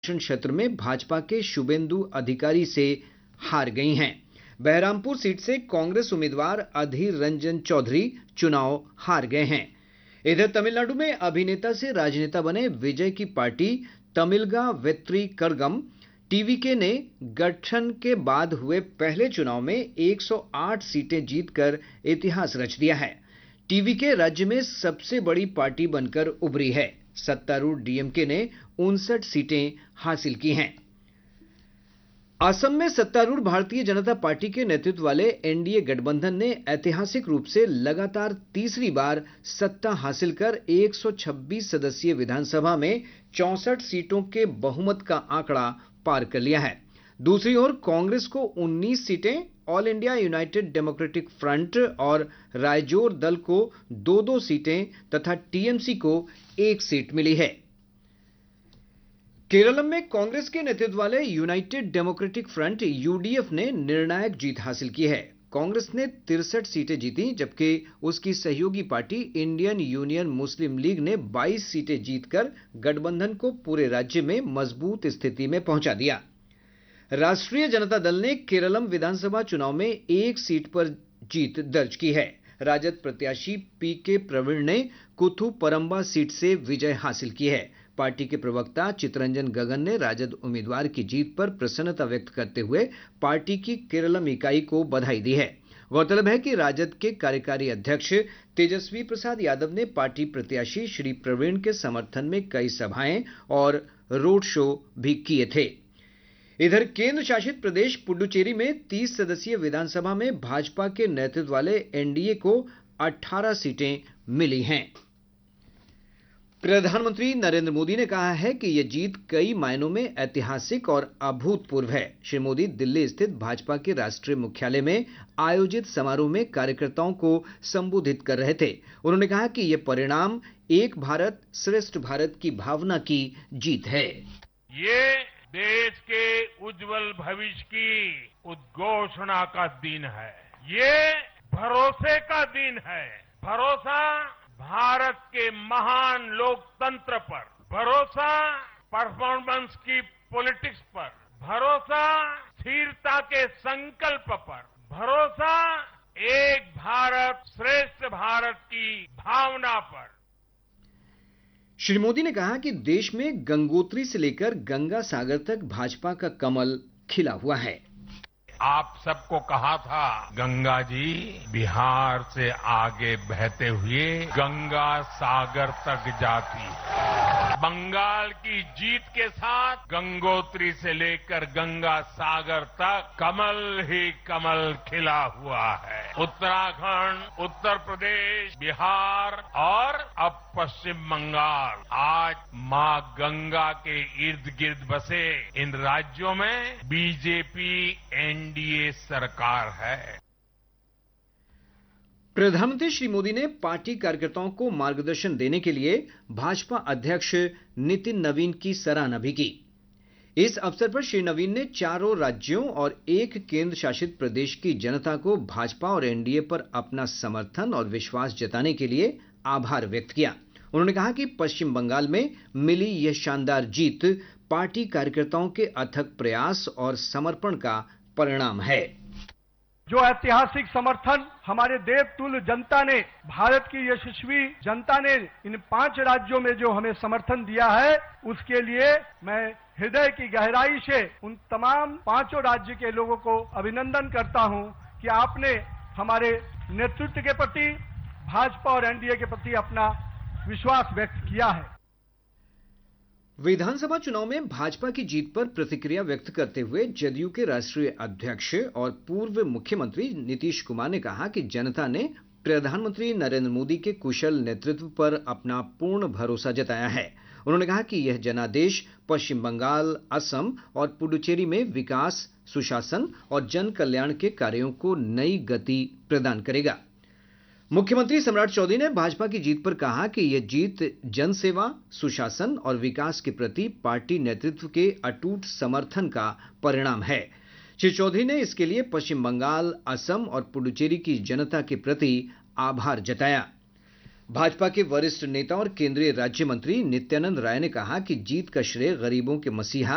क्षेत्र में भाजपा के शुभेंदु अधिकारी से हार गई हैं। बहरामपुर सीट से कांग्रेस उम्मीदवार अधीर रंजन चौधरी चुनाव हार गए हैं। इधर तमिलनाडु में अभिनेता से राजनेता बने विजय की पार्टी तमिलगा वेत्री कड़गम टीवीके ने गठन के बाद हुए पहले चुनाव में 108 सीटें जीतकर इतिहास रच दिया है। टीवीके राज्य में सबसे बड़ी पार्टी बनकर उभरी है। सत्तारूढ़ डीएमके ने 59 सीटें हासिल की हैं। असम में सत्तारूढ़ भारतीय जनता पार्टी के नेतृत्व वाले एनडीए गठबंधन ने ऐतिहासिक रूप से लगातार तीसरी बार सत्ता हासिल कर 126 सदस्यीय विधानसभा में 64 सीटों के बहुमत का आंकड़ा पार कर लिया है। दूसरी ओर कांग्रेस को 19 सीटें, all India United democratic front और रायजोर दल को 2-2 सीटें तथा टीएमसी को 1 सीट मिली है। केरल में कांग्रेस के नेतृत्व वाले यूनाइटेड डेमोक्रेटिक फ्रंट यूडीएफ ने निर्णायक जीत हासिल की है। कांग्रेस ने 63 सीटें जीती, जबकि उसकी सहयोगी पार्टी इंडियन यूनियन मुस्लिम लीग ने 22 सीटें जीतकर गठबंधन को पूरे राज्य में मजबूत स्थिति में पहुंचा दिया। राष्ट्रीय जनता दल ने केरलम विधानसभा चुनाव में 1 सीट पर जीत दर्ज की है। राजद प्रत्याशी पीके प्रवीण ने कुथुपरंबा सीट से विजय हासिल की है। पार्टी के प्रवक्ता चितरंजन गगन ने राजद उम्मीदवार की जीत पर प्रसन्नता व्यक्त करते हुए पार्टी की केरलम इकाई को बधाई दी है। गौरतलब है कि राजद के कार्यकारी अध्यक्ष तेजस्वी प्रसाद यादव ने पार्टी प्रत्याशी श्री प्रवीण के समर्थन में कई सभाएं और रोड शो भी किए थे। इधर केंद्र शासित प्रदेश पुडुचेरी में 30 सदस्यीय विधानसभा में भाजपा के नेतृत्व वाले एनडीए को 18 सीटें मिली हैं। प्रधानमंत्री नरेंद्र मोदी ने कहा है कि यह जीत कई मायनों में ऐतिहासिक और अभूतपूर्व है। श्री मोदी दिल्ली स्थित भाजपा के राष्ट्रीय मुख्यालय में आयोजित समारोह में कार्यकर्ताओं को संबोधित कर रहे थे। उन्होंने कहा कि यह परिणाम एक भारत श्रेष्ठ भारत की भावना की जीत है। ये देश के उज्जवल भविष्य की उद्घोषणा का दिन है। ये भरोसे का दिन है। भरोसा भारत के महान लोकतंत्र पर, भरोसा परफॉर्मेंस की पॉलिटिक्स पर, भरोसा स्थिरता के संकल्प पर, भरोसा एक भारत श्रेष्ठ भारत की भावना पर। श्री मोदी ने कहा कि देश में गंगोत्री से लेकर गंगा सागर तक भाजपा का कमल खिला हुआ है। आप सबको कहा था गंगा जी बिहार से आगे बहते हुए गंगा सागर तक जाती है। बंगाल की जीत के साथ गंगोत्री से लेकर गंगा सागर तक कमल ही कमल खिला हुआ है। उत्तराखंड, उत्तर प्रदेश, बिहार और अब पश्चिम बंगाल आज मां गंगा के इर्द गिर्द बसे इन राज्यों में बीजेपी एनडीए सरकार है। प्रधानमंत्री श्री मोदी ने पार्टी कार्यकर्ताओं को मार्गदर्शन देने के लिए भाजपा अध्यक्ष नितिन नवीन की सराहना भी की। इस अवसर पर श्री नवीन ने चारों राज्यों और एक केंद्र शासित प्रदेश की जनता को भाजपा और एनडीए पर अपना समर्थन और विश्वास जताने के लिए आभार व्यक्त किया। उन्होंने कहा कि पश्चिम बंगाल में मिली यह शानदार जीत पार्टी कार्यकर्ताओं के अथक प्रयास और समर्पण का परिणाम है। जो ऐतिहासिक समर्थन हमारे देवतुल्य जनता ने, भारत की यशस्वी जनता ने इन 5 राज्यों में जो हमें समर्थन दिया है, उसके लिए मैं हृदय की गहराई से उन तमाम 5 राज्य के लोगों को अभिनंदन करता हूं कि आपने हमारे नेतृत्व के प्रति, भाजपा और एनडीए के प्रति अपना विश्वास व्यक्त किया है। विधानसभा चुनाव में भाजपा की जीत पर प्रतिक्रिया व्यक्त करते हुए जदयू के राष्ट्रीय अध्यक्ष और पूर्व मुख्यमंत्री नीतीश कुमार ने कहा कि जनता ने प्रधानमंत्री नरेंद्र मोदी के कुशल नेतृत्व पर अपना पूर्ण भरोसा जताया है। उन्होंने कहा कि यह जनादेश पश्चिम बंगाल, असम और पुडुचेरी में विकास, सुशासन और जन कल्याण के कार्यों को नई गति प्रदान करेगा। मुख्यमंत्री सम्राट चौधरी ने भाजपा की जीत पर कहा कि यह जीत जनसेवा, सुशासन और विकास के प्रति पार्टी नेतृत्व के अटूट समर्थन का परिणाम है। श्री चौधरी ने इसके लिए पश्चिम बंगाल, असम और पुडुचेरी की जनता के प्रति आभार जताया। भाजपा के वरिष्ठ नेता और केंद्रीय राज्य मंत्री नित्यानंद राय ने कहा कि जीत का श्रेय गरीबों के मसीहा